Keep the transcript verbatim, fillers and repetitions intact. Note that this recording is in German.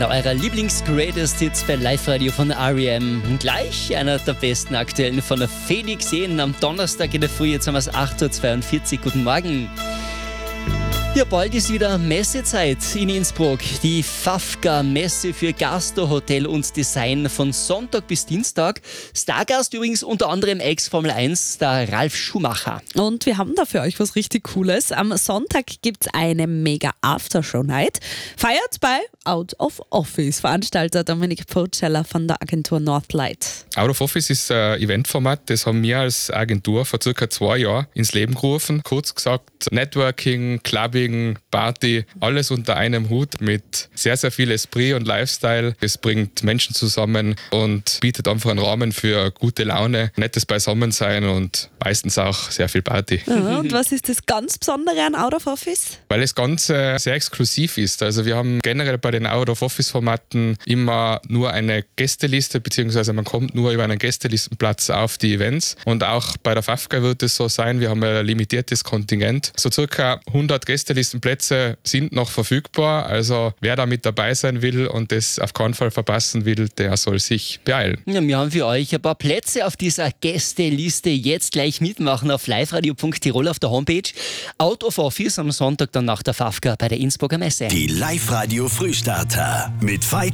Einer eurer Lieblings-Greatest-Hits bei Live-Radio von R E M. Gleich einer der besten aktuellen von der Felix Jähn am Donnerstag in der Früh. Jetzt haben wir es acht Uhr zweiundvierzig. Guten Morgen. Ja, bald ist wieder Messezeit in Innsbruck. Die Fafka-Messe für Gastro, Hotel und Design von Sonntag bis Dienstag. Stargast übrigens unter anderem Ex-Formel eins, der Ralf Schumacher. Und wir haben da für euch was richtig Cooles. Am Sonntag gibt es eine mega Aftershow-Night. Feiert bei Out of Office, Veranstalter Dominik Poceller von der Agentur Northlight. Out of Office ist ein Eventformat, das haben wir als Agentur vor circa zwei Jahren ins Leben gerufen. Kurz gesagt, Networking, Clubbing, Party, alles unter einem Hut mit sehr, sehr viel Esprit und Lifestyle. Es bringt Menschen zusammen und bietet einfach einen Rahmen für gute Laune, nettes Beisammensein und meistens auch sehr viel Party. Ja, und was ist das ganz Besondere an Out of Office? Weil das Ganze sehr exklusiv ist. Also wir haben generell bei den Out of Office Formaten immer nur eine Gästeliste, beziehungsweise man kommt nur über einen Gästelistenplatz auf die Events. Und auch bei der Fafka wird es so sein, wir haben ein limitiertes Kontingent. So circa hundert Gästelistenplätze sind noch verfügbar. Also wer da mit dabei sein will und das auf keinen Fall verpassen will, der soll sich beeilen. Ja, wir haben für euch ein paar Plätze auf dieser Gästeliste. Jetzt gleich mitmachen auf liveradio punkt tirol auf der Homepage. Out of Office am Sonntag dann nach der Fafka bei der Innsbrucker Messe. Die Live-Radio Frühstarter mit Veit